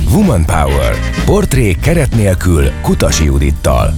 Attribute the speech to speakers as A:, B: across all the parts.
A: Woman Power. Portrék keret nélkül Kutasi Judittal.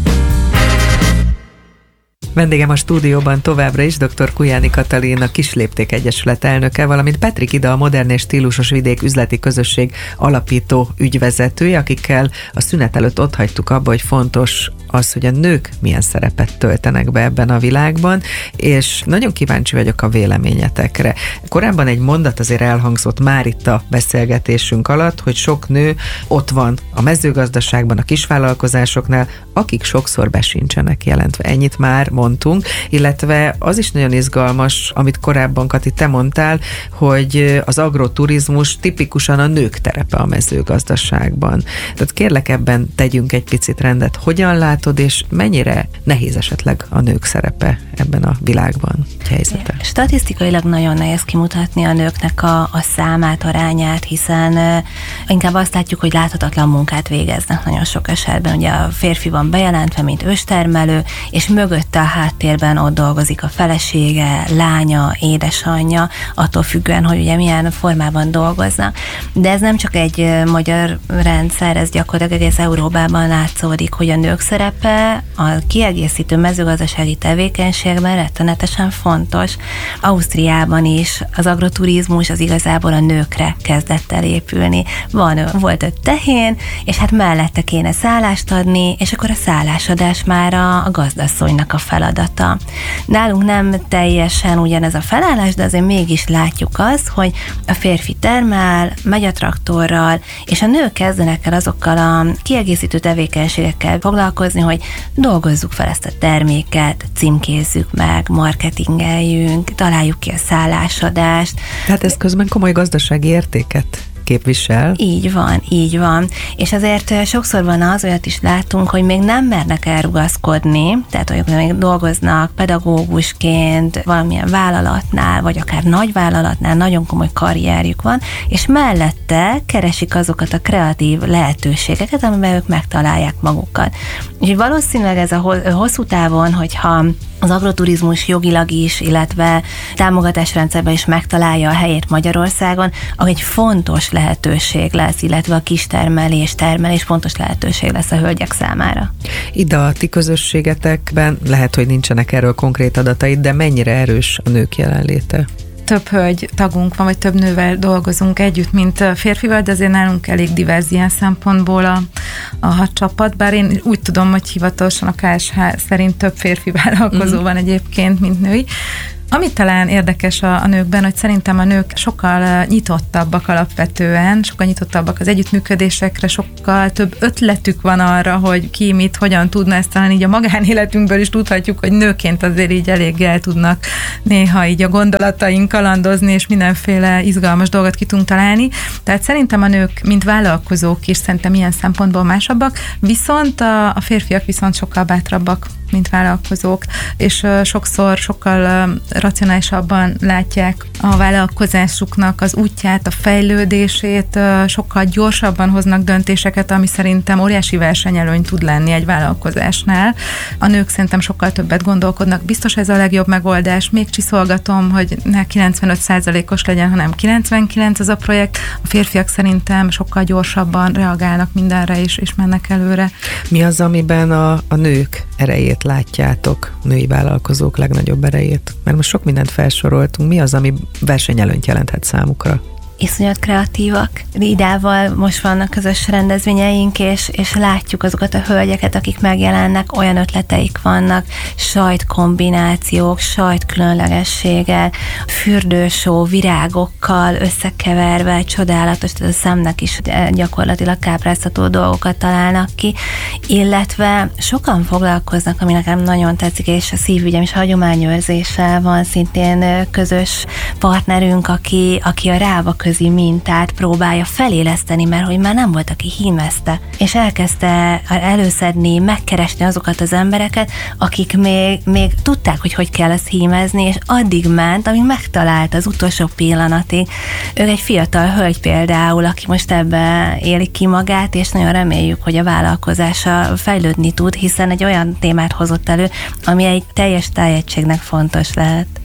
B: Vendégem a stúdióban továbbra is dr. Kujányi Katalin, a Kislépték Egyesület elnöke, valamint Petrik Ida, a Modern és Stílusos Vidék üzleti közösség alapító ügyvezetője, akikkel a szünet előtt ott hagytuk abba, hogy fontos az, hogy a nők milyen szerepet töltenek be ebben a világban, és nagyon kíváncsi vagyok a véleményetekre. Korábban egy mondat azért elhangzott már itt a beszélgetésünk alatt, hogy sok nő ott van a mezőgazdaságban, a kisvállalkozásoknál, akik sokszor be sincsenek jelentve. Ennyit már mondtunk, illetve az is nagyon izgalmas, amit korábban, Kati, te mondtál, hogy az agroturizmus tipikusan a nők terepe a mezőgazdaságban. Tehát kérlek, ebben tegyünk egy picit rendet. Hogyan látod, és mennyire nehéz esetleg a nők szerepe ebben a világban, helyzete?
C: Statisztikailag nagyon nehéz kimutatni a nőknek a számát, arányát, hiszen inkább azt látjuk, hogy láthatatlan munkát végeznek nagyon sok esetben. Ugye a férfi van bejelentve, mint őstermelő, és mögötte a háttérben ott dolgozik a felesége, lánya, édesanyja, attól függően, hogy ugye milyen formában dolgoznak. De ez nem csak egy magyar rendszer, ez gyakorlatilag egész Európában látszódik, hogy a nők szerepe a kiegészítő mezőgazdasági tevékenységben rettenetesen fontos. Ausztriában is az agroturizmus az igazából a nőkre kezdett el épülni. Volt 5 tehén, és hát mellette kéne szállást adni, és akkor a szállásadás már a gazdasszonynak a feladata. Nálunk nem teljesen ugyanez a felállás, de azért mégis látjuk azt, hogy a férfi termel, megy a traktorral, és a nők kezdenek el azokkal a kiegészítő tevékenységekkel foglalkozni, hogy dolgozzuk fel ezt a terméket, címkézzük meg, marketingeljünk, találjuk ki a szállásadást.
B: Tehát ez közben komoly gazdasági értéket képvisel.
C: Így van. És azért sokszor van az, olyat is látunk, hogy még nem mernek elrugaszkodni, tehát hogy még dolgoznak pedagógusként, valamilyen vállalatnál, vagy akár nagyvállalatnál, nagyon komoly karrierjük van, és mellette keresik azokat a kreatív lehetőségeket, amiben ők megtalálják magukat. Úgyhogy valószínűleg ez a hosszú távon, hogyha az agroturizmus jogilag is, illetve támogatásrendszerben is megtalálja a helyét Magyarországon, ahol egy fontos lehetőség lesz, illetve a kistermelés, termelés fontos lehetőség lesz a hölgyek számára.
B: Ida, a ti közösségetekben lehet, hogy nincsenek erről konkrét adataid, de mennyire erős a nők jelenléte?
D: Több hölgy tagunk van, vagy több nővel dolgozunk együtt, mint férfival, de azért nálunk elég divers ilyen szempontból a hadcsapat, bár én úgy tudom, hogy hivatalosan a KSH szerint több férfi vállalkozó van egyébként, mint női. Ami talán érdekes a nőkben, hogy szerintem a nők sokkal nyitottabbak alapvetően, sokkal nyitottabbak az együttműködésekre, sokkal több ötletük van arra, hogy ki mit, hogyan tudna, ezt talán így a magánéletünkből is tudhatjuk, hogy nőként azért így elég el tudnak néha így a gondolataink kalandozni, és mindenféle izgalmas dolgot ki tudunk találni. Tehát szerintem a nők, mint vállalkozók is szerintem ilyen szempontból másabbak, viszont a férfiak viszont sokkal bátrabbak, mint vállalkozók, és sokszor sokkal racionálisabban látják a vállalkozásuknak az útját, a fejlődését, sokkal gyorsabban hoznak döntéseket, ami szerintem óriási versenyelőny tud lenni egy vállalkozásnál. A nők szerintem sokkal többet gondolkodnak, biztos ez a legjobb megoldás, még csiszolgatom, hogy ne 95%-os legyen, hanem 99 az a projekt. A férfiak szerintem sokkal gyorsabban reagálnak mindenre és mennek előre.
B: Mi az, amiben a nők erejét látjátok, női vállalkozók legnagyobb erejét? Mert most sok mindent felsoroltunk. Mi az, ami versenyelőnyt jelenthet számukra?
C: Iszonyat kreatívak. Idával most vannak közös rendezvényeink, és látjuk azokat a hölgyeket, akik megjelennek, olyan ötleteik vannak, sajtkombinációk, sajtkülönlegességek, fürdősó, virágokkal összekeverve, csodálatos, tehát a szemnek is gyakorlatilag kápráztató dolgokat találnak ki, illetve sokan foglalkoznak, ami nekem nagyon tetszik, és a szívügyem is hagyományőrzéssel van szintén közös partnerünk, aki a ráva közi mintát próbálja feléleszteni, mert hogy már nem volt, aki hímezte, és elkezdte előszedni, megkeresni azokat az embereket, akik még tudták, hogy kell ezt hímezni, és addig ment, amíg megtalálta az utolsó pillanatig. Ő egy fiatal hölgy például, aki most ebbe éli ki magát, és nagyon reméljük, hogy a vállalkozása fejlődni tud, hiszen egy olyan témát hozott elő, ami egy teljes tájegységnek fontos lehet.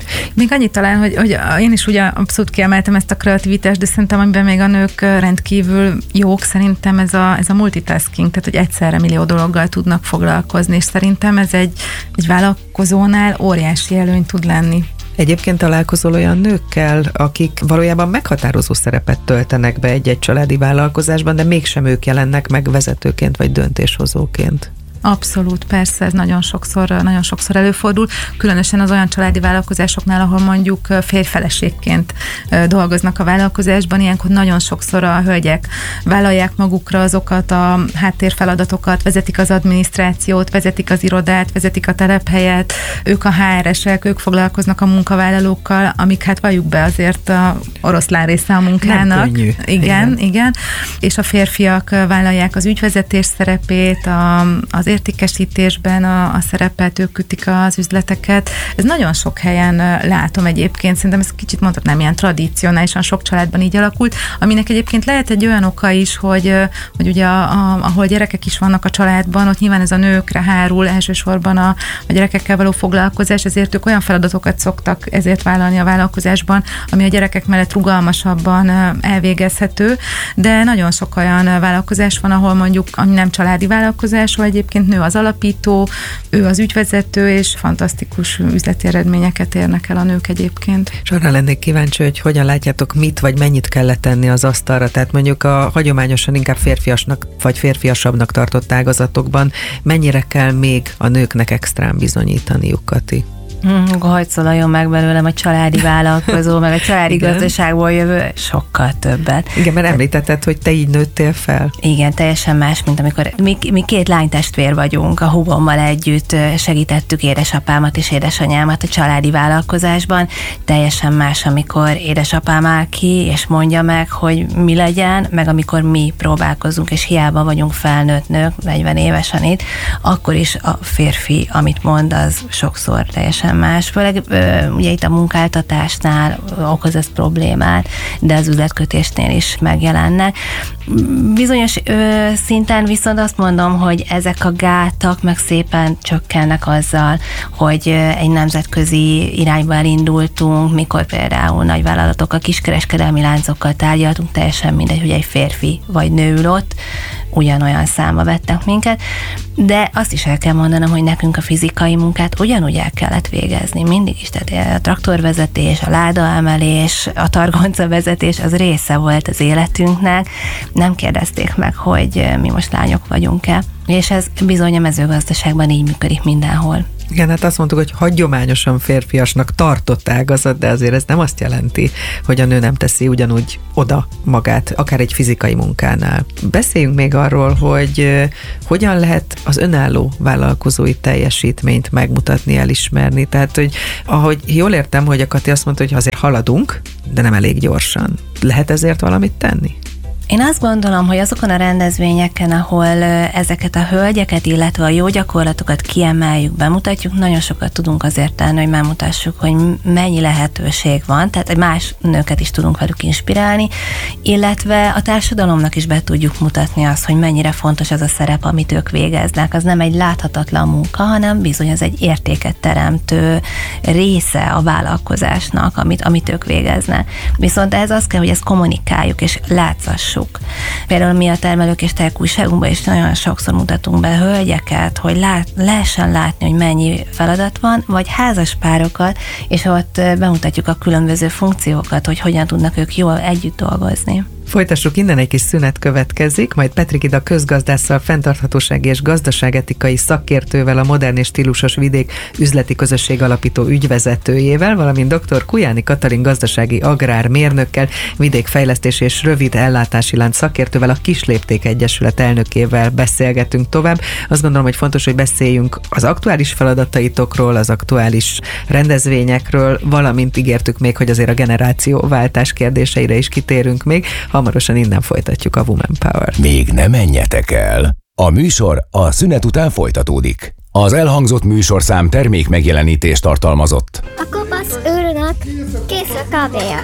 D: Még annyit talán, hogy én is ugye abszolút kiemeltem ezt a kreativitást, de szerintem amiben még a nők rendkívül jók, szerintem ez a multitasking, tehát hogy egyszerre millió dologgal tudnak foglalkozni, és szerintem ez egy vállalkozónál óriási előny tud lenni.
B: Egyébként találkozol olyan nőkkel, akik valójában meghatározó szerepet töltenek be egy-egy családi vállalkozásban, de mégsem ők jelennek meg vezetőként vagy döntéshozóként?
D: Abszolút, persze, ez nagyon sokszor előfordul, különösen az olyan családi vállalkozásoknál, ahol mondjuk férjfeleségként dolgoznak a vállalkozásban, ilyenkor nagyon sokszor a hölgyek vállalják magukra azokat a háttérfeladatokat, vezetik az adminisztrációt, vezetik az irodát, vezetik a telephelyet, ők a HR-esek, ők foglalkoznak a munkavállalókkal, amik hát valljuk be azért a oroszlán része a munkának.
B: Nem könnyű.
D: Igen. És a férfiak vállalják az ügyvezetés szerepét, az értékesítésben a szerepet, ők ütik az üzleteket. Ez nagyon sok helyen látom egyébként, szerintem ez kicsit mondhatnám ilyen tradicionálisan sok családban így alakult, aminek egyébként lehet egy olyan oka is, hogy ugye ahol gyerekek is vannak a családban, ott nyilván ez a nőkre hárul elsősorban a gyerekekkel való foglalkozás, ezért ők olyan feladatokat szoktak ezért vállalni a vállalkozásban, ami a gyerekek mellett rugalmasabban elvégezhető, de nagyon sok olyan vállalkozás van, ahol mondjuk, ami nem családi vállalkozás, ahol egyébként nő az alapító, ő az ügyvezető, és fantasztikus üzleti eredményeket érnek el a nők egyébként.
B: És arra lennék kíváncsi, hogy hogyan látjátok, mit vagy mennyit kellett tenni az asztalra, tehát mondjuk a hagyományosan inkább férfiasnak vagy férfiasabbnak tartott ágazatokban mennyire kell még a nőknek extrán bizonyítaniuk, Kati?
C: Hadd szólaljon meg belőlem a családi vállalkozó, meg a családi gazdaságból jövő, sokkal többet.
B: Igen, mert említetted, hogy te így nőttél fel.
C: Igen, teljesen más, mint amikor mi két lánytestvér vagyunk, a húgommal együtt segítettük édesapámat és édesanyámat a családi vállalkozásban. Teljesen más, amikor édesapám áll ki, és mondja meg, hogy mi legyen, meg amikor mi próbálkozunk, és hiába vagyunk felnőtt nők, 40 évesen itt, akkor is a férfi, amit mond, az sokszor teljesen más. Főleg ugye itt a munkáltatásnál okoz ez problémát, de az üzletkötésnél is megjelennek. Bizonyos szinten viszont azt mondom, hogy ezek a gátak meg szépen csökkennek azzal, hogy egy nemzetközi irányba elindultunk, mikor például nagyvállalatokkal, kiskereskedelmi láncokkal tárgyaltunk, teljesen mindegy, hogy egy férfi vagy nő ül ott, ugyanolyan számba vettek minket, de azt is el kell mondanom, hogy nekünk a fizikai munkát ugyanúgy el kellett végezni, mindig is, tehát a traktorvezetés, a ládaemelés, a targonca vezetés, az része volt az életünknek, nem kérdezték meg, hogy mi most lányok vagyunk-e, és ez bizony a mezőgazdaságban így működik mindenhol.
B: Igen, hát azt mondtuk, hogy hagyományosan férfiasnak tartott ágazat, de azért ez nem azt jelenti, hogy a nő nem teszi ugyanúgy oda magát, akár egy fizikai munkánál. Beszéljünk még arról, hogy hogyan lehet az önálló vállalkozói teljesítményt megmutatni, elismerni. Tehát, hogy ahogy jól értem, hogy a Kati azt mondta, hogy azért haladunk, de nem elég gyorsan. Lehet ezért valamit tenni?
C: Én azt gondolom, hogy azokon a rendezvényeken, ahol ezeket a hölgyeket, illetve a jó gyakorlatokat kiemeljük, bemutatjuk, nagyon sokat tudunk azért tenni, hogy megmutassuk, hogy mennyi lehetőség van, tehát más nőket is tudunk velük inspirálni, illetve a társadalomnak is be tudjuk mutatni azt, hogy mennyire fontos az a szerep, amit ők végeznek. Az nem egy láthatatlan munka, hanem bizony az egy értéket teremtő része a vállalkozásnak, amit ők végeznek. Viszont ez az kell, hogy ezt kommunikáljuk és látszassuk. Például mi a Termelők és Teák újságunkban is nagyon sokszor mutatunk be hölgyeket, hogy lehessen látni, hogy mennyi feladat van, vagy házas párokat, és ott bemutatjuk a különböző funkciókat, hogy hogyan tudnak ők jól együtt dolgozni.
B: Folytassuk innen, egy kis szünet következik, majd Petrik Ida közgazdásszal, fenntarthatósági és gazdaságetikai szakértővel, a Modern és Stílusos Vidék üzleti közösség alapító ügyvezetőjével, valamint dr. Kujáni Katalin gazdasági agrármérnökkel, vidékfejlesztési és rövid ellátási lánc szakértővel, a Kislépték Egyesület elnökével beszélgetünk tovább. Azt gondolom, hogy fontos, hogy beszéljünk az aktuális feladataitokról, az aktuális rendezvényekről, valamint ígértük még, hogy azért a generációváltás kérdéseire is kitérünk még. Hamarosan innen folytatjuk a Woman Power.
A: Még ne menjetek el! A műsor a szünet után folytatódik. Az elhangzott műsorszám termék megjelenítést tartalmazott.
E: A kopasz őrnek kész a kávéja.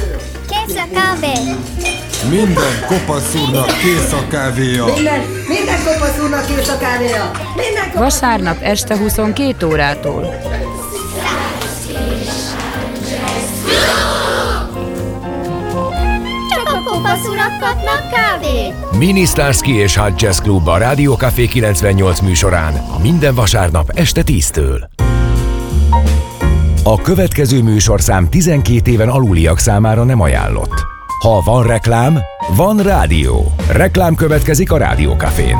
E: Kész a kávé.
F: Minden kopasz úrnak kész a kávéja.
G: Minden kopasz úrnak kész a kávéja. Vasárnap este 22 órától.
E: kopasz urak kapnak kávét.
A: Mini Starsky és Hot Jazz Club a Rádió Café 98 műsorán minden vasárnap este 10-től. A következő műsorszám 12 éven aluliak számára nem ajánlott. Ha van reklám, van rádió. Reklám következik a Rádió Cafén.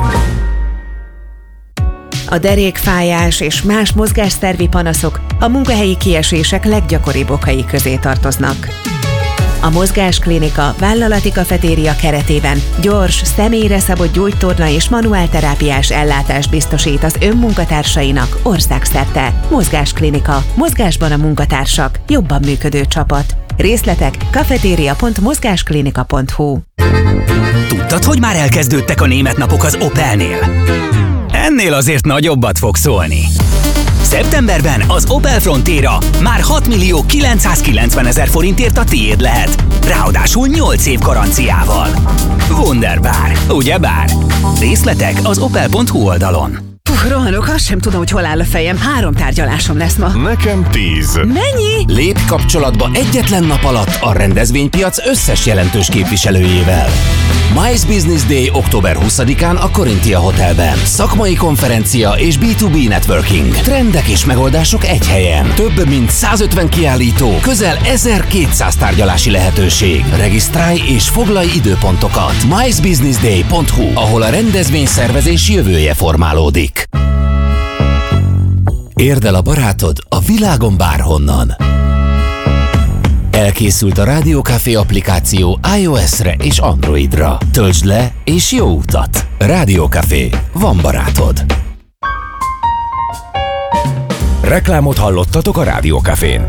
H: A derékfájás és más mozgásszervi panaszok a munkahelyi kiesések leggyakoribb okai közé tartoznak. A Mozgásklinika vállalati kafetéria keretében gyors, személyre szabott gyógytorna és manuálterápiás ellátást biztosít az önmunkatársainak országszerte. Mozgásklinika. Mozgásban a munkatársak. Jobban működő csapat. Részletek kafetéria.mozgásklinika.hu.
I: Tudtad, hogy már elkezdődtek a német napok az Opelnél? Ennél azért nagyobbat fog szólni. Szeptemberben az Opel Frontera már 6.990.000 forintért a tiéd lehet. Ráadásul 8 év garanciával. Wunderbar, ugyebár? Részletek az opel.hu oldalon.
H: Rohanok, azt sem tudom, hogy hol áll a fejem. 3 tárgyalásom lesz ma.
J: Nekem 10.
H: Mennyi?
K: Lépj kapcsolatba egyetlen nap alatt a rendezvénypiac összes jelentős képviselőjével. MICE Business Day október 20-án a Corinthia Hotelben. Szakmai konferencia és B2B networking. Trendek és megoldások egy helyen. Több mint 150 kiállító, közel 1200 tárgyalási lehetőség. Regisztrálj és foglalj időpontokat. micebusinessday.hu, ahol a rendezvényszervezés jövője formálódik. Érd el a barátod a világon bárhonnan. Elkészült a Rádió Café applikáció iOS-re és Androidra. Töltsd le és jó utat! Rádió Café. Van barátod.
A: Reklámot hallottatok a Rádió Cafén.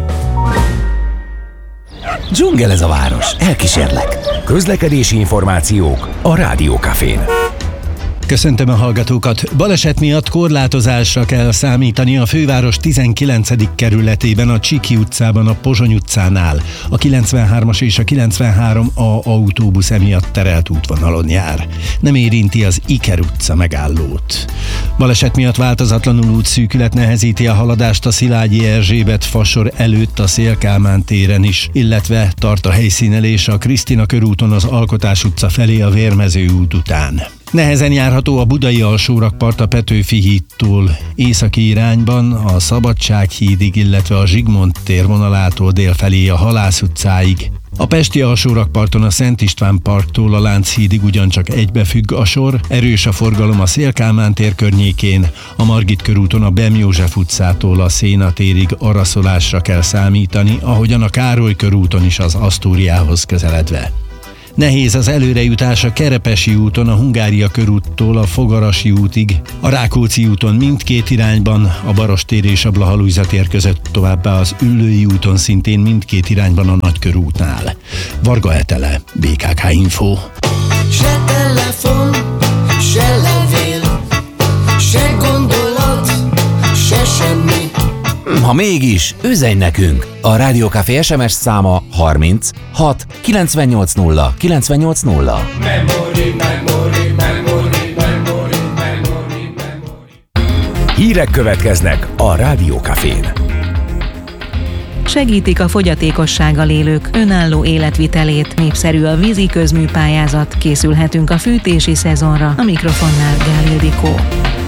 K: Dzsungel ez a város. Elkísérlek.
A: Közlekedési információk a Rádió Cafén.
L: Köszöntöm a hallgatókat! Baleset miatt korlátozásra kell számítani a főváros 19. kerületében, a Csiki utcában, a Pozsony utcánál. A 93-as és a 93A autóbusz emiatt terelt útvonalon jár. Nem érinti az Iker utca megállót. Baleset miatt változatlanul útszűkület nehezíti a haladást a Szilágyi Erzsébet fasor előtt a Széll-Kálmán téren is, illetve tart a helyszínelés a Krisztina körúton az Alkotás utca felé a Vérmező út után. Nehezen járható a budai alsórakpart a Petőfi hídtól északi irányban, a Szabadság hídig, illetve a Zsigmond tér vonalától délfelé a Halász utcáig. A pesti alsórakparton a Szent István parktól a Lánchídig ugyancsak egybefügg a sor, erős a forgalom a Széll-Kálmán tér környékén, a Margit körúton a Bem József utcától a Széna térig araszolásra kell számítani, ahogyan a Károly körúton is az Asztóriához közeledve. Nehéz az előrejutás a Kerepesi úton, a Hungária körúttól a Fogarasi útig, a Rákóczi úton mindkét irányban, a Barostér és a Blaha-Lujza tér között, továbbá az Üllői úton szintén mindkét irányban a Nagykörútnál. Varga Etele, BKK Info.
M: Se telefon, se levél, se gondolat, se semmi.
K: Ha mégis, üzenj nekünk! A Rádió Café SMS száma 30 6 980 980.
A: Hírek következnek a Rádió Cafén.
N: Segítik a fogyatékossággal élők önálló életvitelét, népszerű a vízi közműpályázat, készülhetünk a fűtési szezonra. A mikrofonnál Gál Ildikó.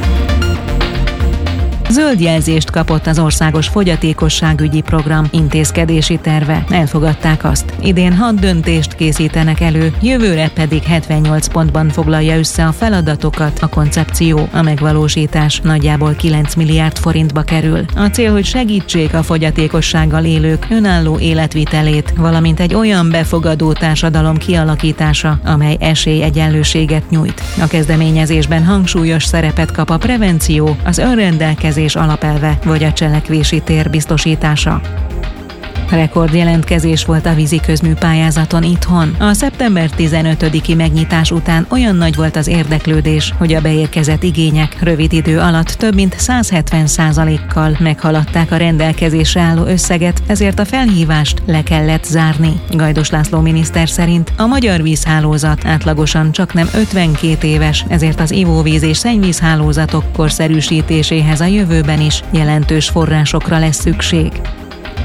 N: Zöld jelzést kapott az Országos Fogyatékosságügyi Program intézkedési terve. Elfogadták azt. Idén 6 döntést készítenek elő, jövőre pedig 78 pontban foglalja össze a feladatokat a koncepció. A megvalósítás nagyjából 9 milliárd forintba kerül. A cél, hogy segítsék a fogyatékossággal élők önálló életvitelét, valamint egy olyan befogadó társadalom kialakítása, amely esélyegyenlőséget nyújt. A kezdeményezésben hangsúlyos szerepet kap a prevenció, az önrendelkezés alapelve vagy a cselekvési tér biztosítása. Rekordjelentkezés volt a vízi közműpályázaton itthon. A szeptember 15-i megnyitás után olyan nagy volt az érdeklődés, hogy a beérkezett igények rövid idő alatt több mint 170%-kal meghaladták a rendelkezésre álló összeget, ezért a felhívást le kellett zárni. Gajdos László miniszter szerint a magyar vízhálózat átlagosan csaknem 52 éves, ezért az ivóvíz és szennyvízhálózatok korszerűsítéséhez a jövőben is jelentős forrásokra lesz szükség.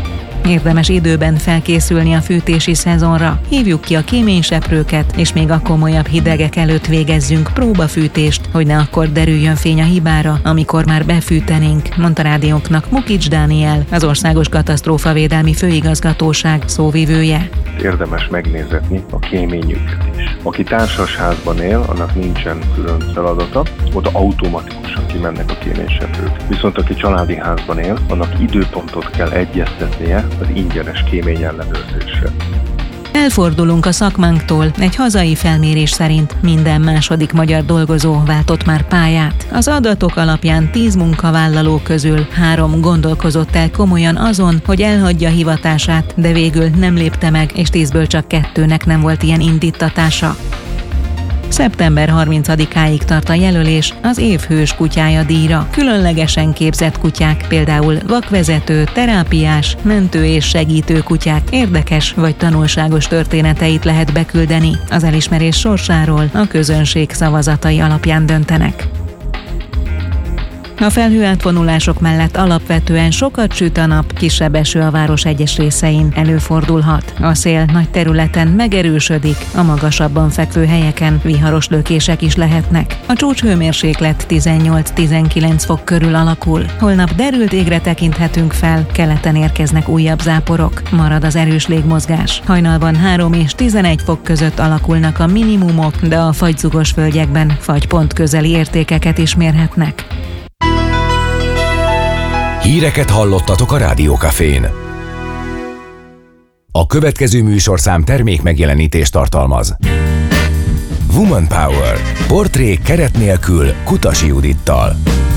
N: Érdemes időben felkészülni a fűtési szezonra. Hívjuk ki a kéményseprőket, és még a komolyabb hidegek előtt végezzünk próbafűtést, hogy ne akkor derüljön fény a hibára, amikor már befűtenénk, mondta rádiónknak Mukics Dániel, az Országos Katasztrófavédelmi Főigazgatóság szóvivője.
J: Érdemes megnézetni a kéményüket is. Aki társasházban él, annak nincsen külön feladata, oda automatikusan kimennek a kéményseprők. Viszont aki családi házban él, annak időpontot kell egyeztetnie az ingyenes kéményellenőrzésre.
N: Elfordulunk a szakmánktól. Egy hazai felmérés szerint minden második magyar dolgozó váltott már pályát. Az adatok alapján 10 munkavállaló közül 3 gondolkozott el komolyan azon, hogy elhagyja hivatását, de végül nem lépte meg, és 10-ből csak 2-nek nem volt ilyen indíttatása. Szeptember 30-áig tart a jelölés az év hős kutyája díjra. Különlegesen képzett kutyák, például vakvezető, terápiás, mentő és segítő kutyák érdekes vagy tanulságos történeteit lehet beküldeni. Az elismerés sorsáról a közönség szavazatai alapján döntenek. A felhőátvonulások mellett alapvetően sokat süt a nap, kisebb eső a város egyes részein előfordulhat. A szél nagy területen megerősödik, a magasabban fekvő helyeken viharos lökések is lehetnek. A csúcshőmérséklet 18-19 fok körül alakul. Holnap derült égre tekinthetünk fel, keleten érkeznek újabb záporok. Marad az erős légmozgás. Hajnalban 3 és 11 fok között alakulnak a minimumok, de a fagyzugos völgyekben fagypont közeli értékeket is mérhetnek.
A: Híreket hallottatok a Rádiókafén. A következő műsorszám termék megjelenítést tartalmaz. Woman Power. Portré keret nélkül Kutasi Judittal.